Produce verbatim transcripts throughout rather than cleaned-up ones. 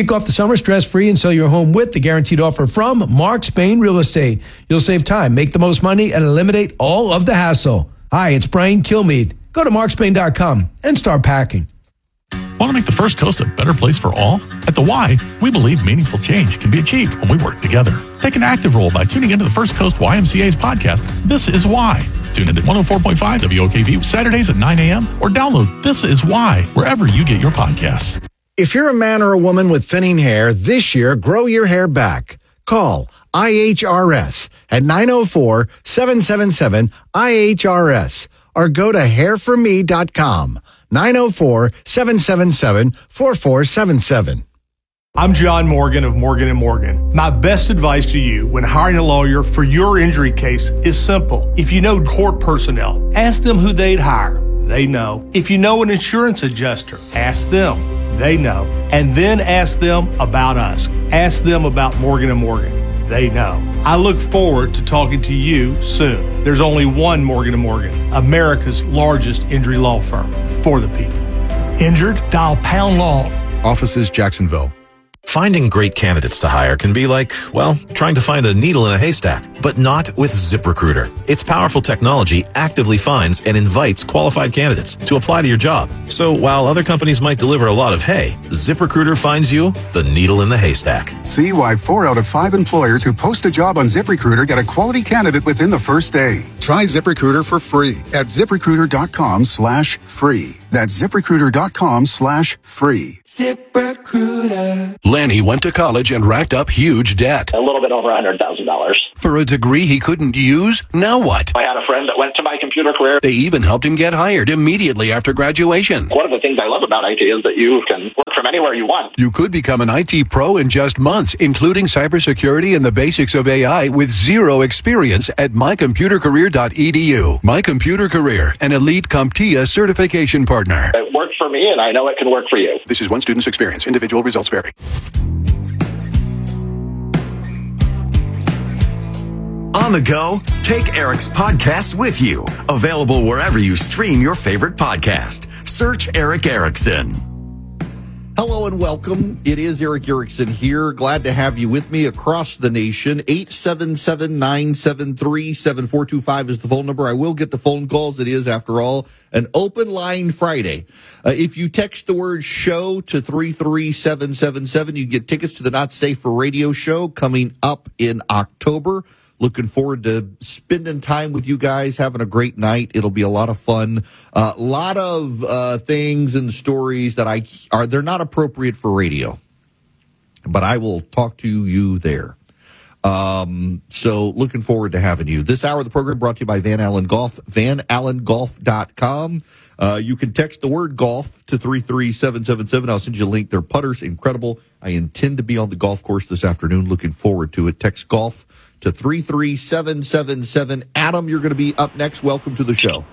Kick off the summer stress-free and sell your home with the guaranteed offer from Mark Spain Real Estate. You'll save time, make the most money, and eliminate all of the hassle. Hi, it's Brian Kilmeade. Go to mark spain dot com and start packing. Want to make the First Coast a better place for all? At the Y, we believe meaningful change can be achieved when we work together. Take an active role by tuning into the First Coast Y M C A's podcast, This Is Why. Tune in at one oh four point five W O K V Saturdays at nine a.m. or download This Is Why wherever you get your podcasts. If you're a man or a woman with thinning hair, this year, grow your hair back. Call I H R S at nine oh four, seven seven seven, I H R S or go to hair for me dot com. nine oh four, seven seven seven, four four seven seven. I'm John Morgan of Morgan and Morgan. My best advice to you when hiring a lawyer for your injury case is simple. If you know court personnel, ask them who they'd hire. They know. If you know an insurance adjuster, ask them. They know. And then ask them about us. Ask them about Morgan and Morgan. They know. I look forward to talking to you soon. There's only one Morgan and Morgan, America's largest injury law firm for the people. Injured? Dial Pound Law. Offices Jacksonville. Finding great candidates to hire can be like, well, trying to find a needle in a haystack, but not with ZipRecruiter. Its powerful technology actively finds and invites qualified candidates to apply to your job. So while other companies might deliver a lot of hay, ZipRecruiter finds you the needle in the haystack. See why four out of five employers who post a job on ZipRecruiter get a quality candidate within the first day. Try ZipRecruiter for free at ZipRecruiter.com slash free. That's ZipRecruiter.com slash free. ZipRecruiter. Lanny went to college and racked up huge debt. A little bit over one hundred thousand dollars. For a degree he couldn't use? Now what? I had a friend that went to My Computer Career. They even helped him get hired immediately after graduation. One of the things I love about I T is that you can work from anywhere you want. You could become an I T pro in just months, including cybersecurity and the basics of A I with zero experience at my computer career dot e d u. My Computer Career, an elite CompTIA certification partner. It worked for me, and I know it can work for you. This is one student's experience. Individual results vary. On the go, take Eric's podcasts with you. Available wherever you stream your favorite podcast. Search Eric Erickson. Hello and welcome. It is Eric Erickson here. Glad to have you with me across the nation. eight seven seven, nine seven three, seven four two five is the phone number. I will get the phone calls. It is, after all, an open line Friday. Uh, if you text the word show to three three seven seven seven, you get tickets to the Not Safe for Radio show coming up in October. Looking forward to spending time with you guys, having a great night. It'll be a lot of fun. A uh, lot of uh, things and stories that I are they're not appropriate for radio, but I will talk to you there. Um, so looking forward to having you. This hour of the program brought to you by Van Allen Golf, van allen golf dot com. Uh, you can text the word golf to three three seven seven seven. I'll send you a link. Their putter's incredible. I intend to be on the golf course this afternoon. Looking forward to it. Text golf to three three seven seven seven. Adam, you're going to be up next. Welcome to the show.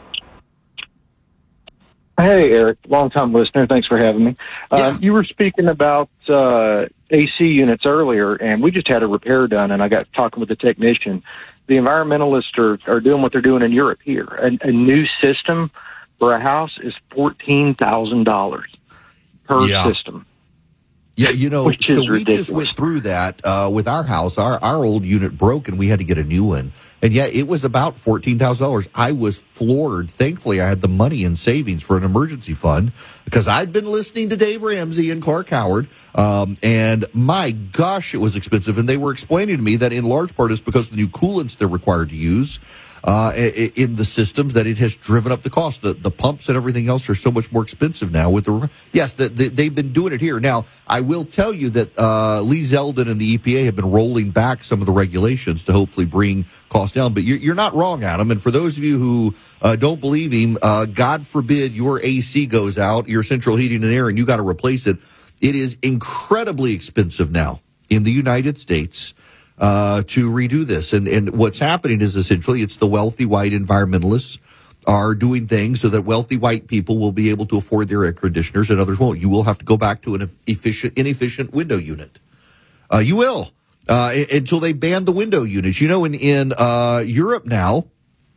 Hey, Eric, long-time listener. Thanks for having me. Yeah. Uh, you were speaking about uh, A C units earlier, and we just had a repair done, and I got talking with the technician. The environmentalists are, are doing what they're doing in Europe here. A, a new system for a house is fourteen thousand dollars per yeah. system. Yeah, you know, Which so is we ridiculous. just went through that uh, with our house. Our our old unit broke, and we had to get a new one. And yeah, it was about fourteen thousand dollars. I was floored. Thankfully, I had the money in savings for an emergency fund because I'd been listening to Dave Ramsey and Clark Howard. Um, and my gosh, it was expensive. And they were explaining to me that in large part is because of the new coolants they're required to use uh, in the systems that it has driven up the cost. The the pumps and everything else are so much more expensive now. With the yes, the, the, they've been doing it here. Now, I will tell you that uh, Lee Zeldin and the E P A have been rolling back some of the regulations to hopefully bring costs down. But you're, you're not wrong, Adam. And for those of you who uh, don't believe him, uh, God forbid your A C goes out, your central heating and air, and you got to replace it. It is incredibly expensive now in the United States uh, to redo this. And, and what's happening is essentially it's the wealthy white environmentalists are doing things so that wealthy white people will be able to afford their air conditioners and others won't. You will have to go back to an efficient, inefficient window unit. Uh, you will. Uh, until they ban the window units. You know, in, in uh, Europe now,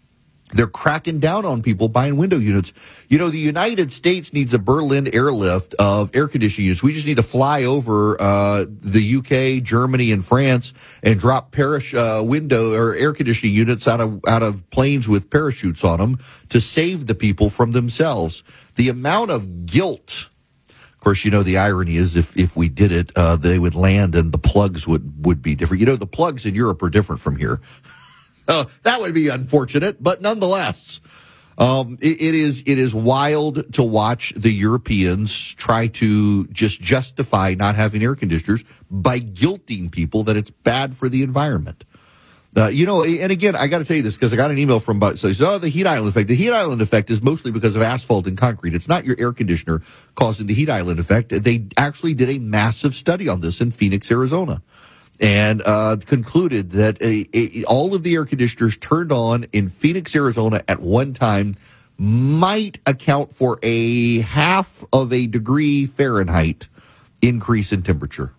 They're cracking down on people buying window units. You know, the United States needs a Berlin airlift of air conditioning units. We just need to fly over uh the U K, Germany, and France and drop parish uh, window or air conditioning units out of out of planes with parachutes on them to save the people from themselves. The amount of guilt. Of course, you know, the irony is if, if we did it, uh, they would land and the plugs would, would be different. You know, the plugs in Europe are different from here. Uh, that would be unfortunate, but nonetheless, um, it, it is it is wild to watch the Europeans try to just justify not having air conditioners by guilting people that it's bad for the environment. Uh, you know, and again, I got to tell you this because I got an email from, so he says, oh, the heat island effect. The heat island effect is mostly because of asphalt and concrete. It's not your air conditioner causing the heat island effect. They actually did a massive study on this in Phoenix, Arizona, and uh, concluded that a, a, all of the air conditioners turned on in Phoenix, Arizona at one time might account for a half of a degree Fahrenheit increase in temperature.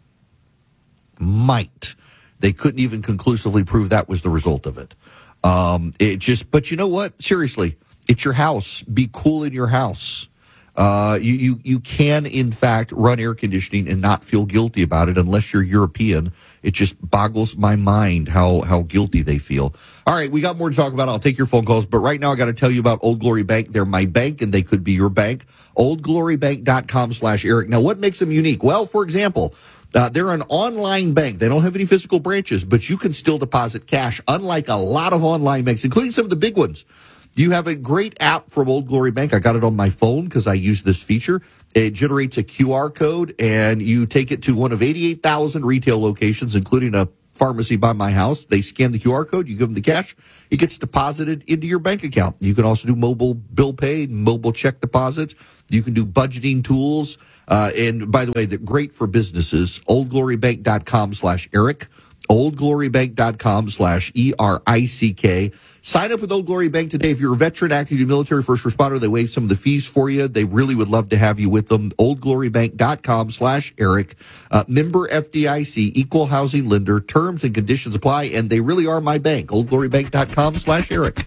Might. They couldn't even conclusively prove that was the result of it. Um, it just, but you know what? Seriously, it's your house. Be cool in your house. Uh, you, you, you can, in fact, run air conditioning and not feel guilty about it unless you're European. It just boggles my mind how, how guilty they feel. All right, we got more to talk about. I'll take your phone calls, but right now I got to tell you about Old Glory Bank. They're my bank and they could be your bank. oldglorybank.com slash Eric. Now, what makes them unique? Well, for example, Uh, they're an online bank. They don't have any physical branches, but you can still deposit cash, unlike a lot of online banks, including some of the big ones. You have a great app from Old Glory Bank. I got it on my phone because I use this feature. It generates a Q R code, and you take it to one of eighty-eight thousand retail locations, including a pharmacy by my house. They scan the Q R code. You give them the cash. It gets deposited into your bank account. You can also do mobile bill pay, mobile check deposits. You can do budgeting tools. Uh, and by the way, they're great for businesses. oldglorybank.com slash Eric. oldglorybank.com slash E R I C K. Sign up with Old Glory Bank today. If you're a veteran, active duty military, first responder, they waive some of the fees for you. They really would love to have you with them. oldglorybank.com slash Eric. Uh, member F D I C, equal housing lender. Terms and conditions apply, and they really are my bank. oldglorybank.com slash Eric.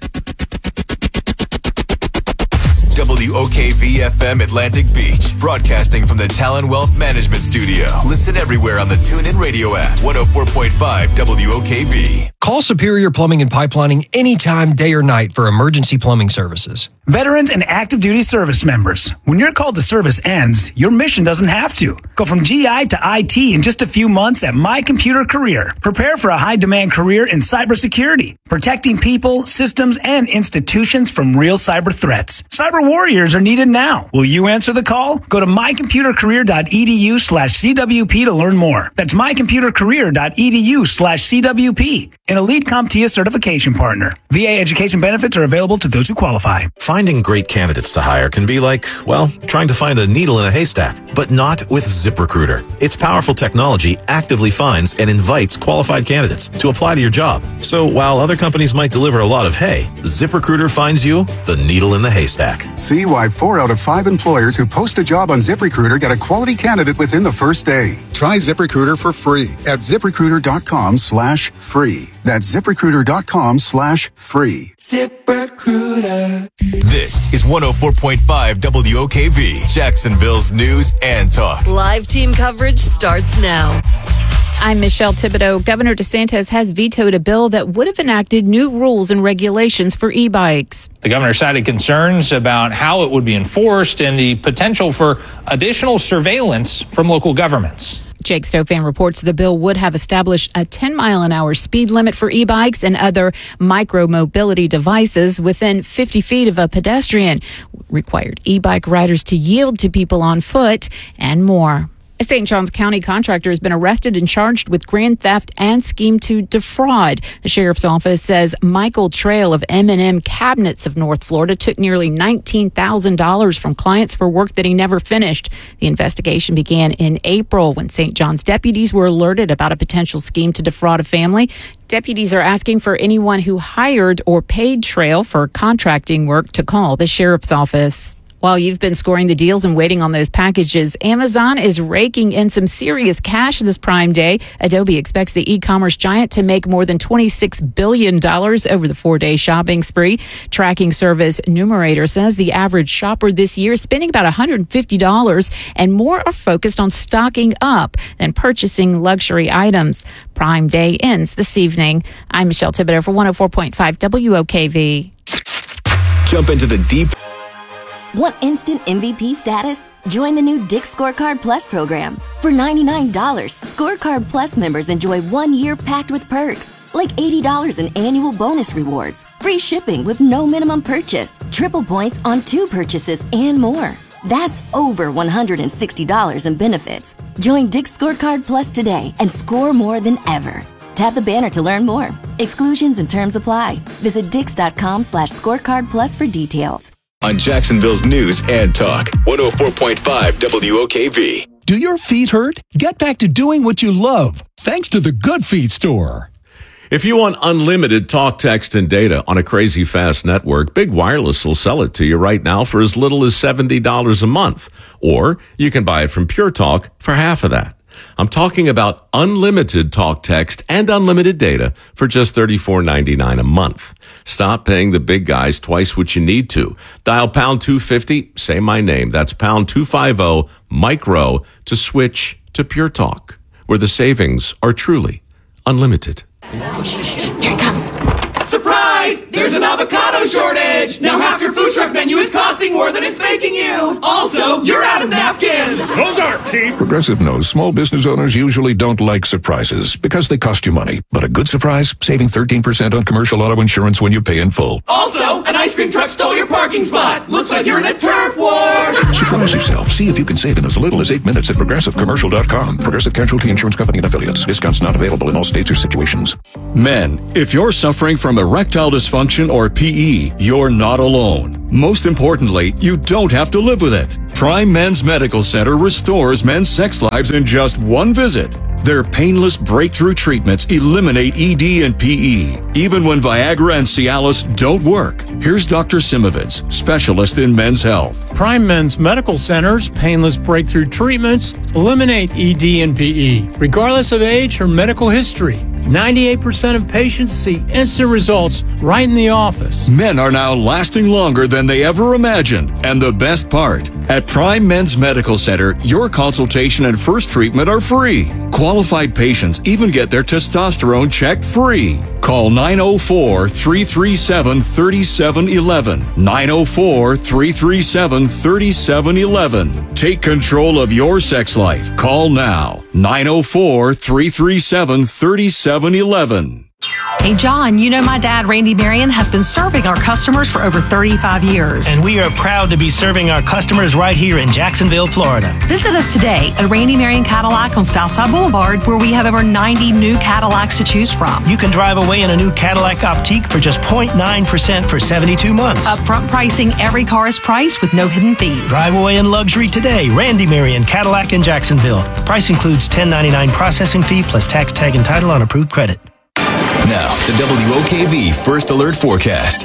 W O K V F M Atlantic Beach, broadcasting from the Talon Wealth Management Studio. Listen everywhere on the TuneIn Radio app. one oh four point five W O K V. Call Superior Plumbing and Pipelining anytime, day or night for emergency plumbing services. Veterans and active duty service members, when your call to service ends, your mission doesn't have to. Go from G I to I T in just a few months at My Computer Career. Prepare for a high-demand career in cybersecurity, protecting people, systems, and institutions from real cyber threats. Cyber warriors are needed now. Will you answer the call? Go to mycomputercareer.edu slash CWP to learn more. That's mycomputercareer.edu slash CWP. An elite CompTIA certification partner. V A education benefits are available to those who qualify. Finding great candidates to hire can be like, well, trying to find a needle in a haystack, but not with ZipRecruiter. Its powerful technology actively finds and invites qualified candidates to apply to your job. So while other companies might deliver a lot of hay, ZipRecruiter finds you the needle in the haystack. See why four out of five employers who post a job on ZipRecruiter get a quality candidate within the first day. Try ZipRecruiter for free at ZipRecruiter.com slash free. That's ZipRecruiter.com slash free. ZipRecruiter. This is one oh four point five W O K V, Jacksonville's news and talk. Live team coverage starts now. I'm Michelle Thibodeau. Governor DeSantis has vetoed a bill that would have enacted new rules and regulations for e-bikes. The governor cited concerns about how it would be enforced and the potential for additional surveillance from local governments. Jake Stofan reports the bill would have established a ten mile an hour speed limit for e-bikes and other micro-mobility devices within fifty feet of a pedestrian, required e-bike riders to yield to people on foot, and more. A Saint Johns County contractor has been arrested and charged with grand theft and scheme to defraud. The sheriff's office says Michael Trail of M and M Cabinets of North Florida took nearly nineteen thousand dollars from clients for work that he never finished. The investigation began in April when Saint John's deputies were alerted about a potential scheme to defraud a family. Deputies are asking for anyone who hired or paid Trail for contracting work to call the sheriff's office. While you've been scoring the deals and waiting on those packages, Amazon is raking in some serious cash this Prime Day. Adobe expects the e-commerce giant to make more than twenty-six billion dollars over the four-day shopping spree. Tracking service Numerator says the average shopper this year is spending about one hundred fifty dollars, and more are focused on stocking up than purchasing luxury items. Prime Day ends this evening. I'm Michelle Thibodeau for one oh four point five W O K V. Jump into the deep. Want instant M V P status? Join the new Dick's Scorecard Plus program. For ninety-nine dollars, Scorecard Plus members enjoy one year packed with perks, like eighty dollars in annual bonus rewards, free shipping with no minimum purchase, triple points on two purchases, and more. That's over one hundred sixty dollars in benefits. Join Dick's Scorecard Plus today and score more than ever. Tap the banner to learn more. Exclusions and terms apply. Visit dix.com slash scorecard plus for details. On Jacksonville's news and talk, one oh four point five W O K V. Do your feet hurt? Get back to doing what you love, thanks to the Good Feet store. If you want unlimited talk, text, and data on a crazy fast network, Big Wireless will sell it to you right now for as little as seventy dollars a month. Or you can buy it from Pure Talk for half of that. I'm talking about unlimited talk, text, and unlimited data for just thirty-four ninety-nine a month. Stop paying the big guys twice what you need to. Dial pound two fifty, say my name. That's pound two fifty, micro, to switch to Pure Talk, where the savings are truly unlimited. Here it comes. Surprise! There's an avocado shortage! Now half your food truck menu is costing more than it's making you! Also, you're out of napkins! Those aren't cheap! Progressive knows small business owners usually don't like surprises because they cost you money. But a good surprise? Saving thirteen percent on commercial auto insurance when you pay in full. Also, an ice cream truck stole your parking spot! Looks like you're in a turf war! Surprise yourself. See if you can save in as little as eight minutes at progressive commercial dot com. Progressive Casualty Insurance Company and Affiliates. Discounts not available in all states or situations. Men, if you're suffering from erectile dysfunction or P E, you're not alone. Most importantly, you don't have to live with it. Prime Men's Medical Center restores men's sex lives in just one visit. Their painless breakthrough treatments eliminate E D and P E, even when Viagra and Cialis don't work. Here's Doctor Simovitz, specialist in men's health. Prime Men's Medical Center's painless breakthrough treatments eliminate E D and P E, regardless of age or medical history. ninety-eight percent of patients see instant results right in the office. Men are now lasting longer than they ever imagined. And the best part, at Prime Men's Medical Center, your consultation and first treatment are free. Qualified patients even get their testosterone checked free. Call nine oh four, three three seven, three seven one one. nine oh four, three three seven, three seven one one. Take control of your sex life. Call now. nine oh four, three three seven, three seven one one. Hey, John, you know my dad, Randy Marion, has been serving our customers for over thirty-five years. And we are proud to be serving our customers right here in Jacksonville, Florida. Visit us today at Randy Marion Cadillac on Southside Boulevard, where we have over ninety new Cadillacs to choose from. You can drive away in a new Cadillac Optique for just zero point nine percent for seventy-two months. Upfront pricing, every car is priced with no hidden fees. Drive away in luxury today. Randy Marion Cadillac in Jacksonville. Price includes ten ninety-nine processing fee plus tax, tag, and title on approved credit. Now, the W O K V First Alert Forecast.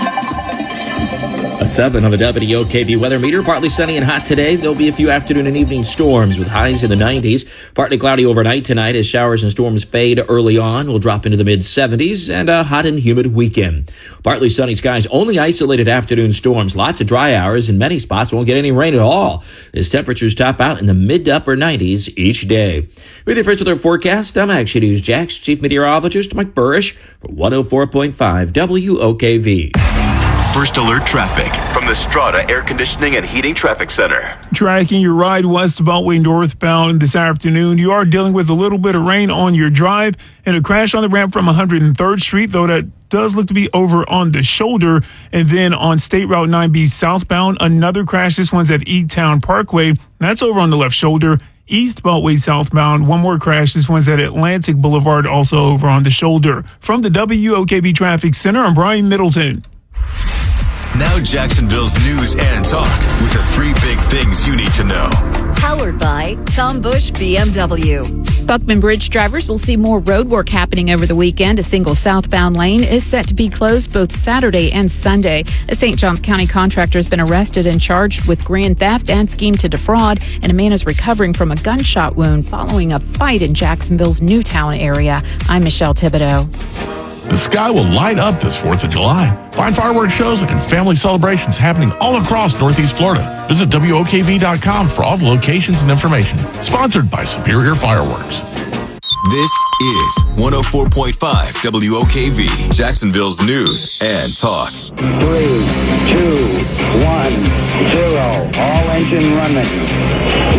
A seven on the W O K V weather meter. Partly sunny and hot today. There'll be a few afternoon and evening storms with highs in the nineties. Partly cloudy overnight tonight as showers and storms fade early on. We'll drop into the mid seventies and a hot and humid weekend. Partly sunny skies, only isolated afternoon storms. Lots of dry hours and many spots won't get any rain at all as temperatures top out in the mid to upper nineties each day. With your First Alert forecast, I'm Action News Jax Chief Meteorologist Mike Burrish for one oh four point five W O K V. First Alert traffic from the Strata Air Conditioning and Heating Traffic Center. Tracking your ride west Beltway northbound this afternoon. You are dealing with a little bit of rain on your drive and a crash on the ramp from one hundred third Street, though that does look to be over on the shoulder. And then on State Route nine B southbound, another crash. This one's at E-Town Parkway. That's over on the left shoulder. East Beltway southbound, one more crash. This one's at Atlantic Boulevard, also over on the shoulder. From the W O K V Traffic Center, I'm Brian Middleton. Now Jacksonville's news and talk with the three big things you need to know. Powered by Tom Bush B M W. Buckman Bridge drivers will see more road work happening over the weekend. A single southbound lane is set to be closed both Saturday and Sunday. A Saint Johns County contractor has been arrested and charged with grand theft and scheme to defraud, and a man is recovering from a gunshot wound following a fight in Jacksonville's Newtown area. I'm Michelle Thibodeau. The sky will light up this fourth of July. Find fireworks shows and family celebrations happening all across Northeast Florida. Visit W O K V dot com for all the locations and information. Sponsored by Superior Fireworks. This is one oh four point five W O K V, Jacksonville's news and talk. Three, two, one, zero. All engine running.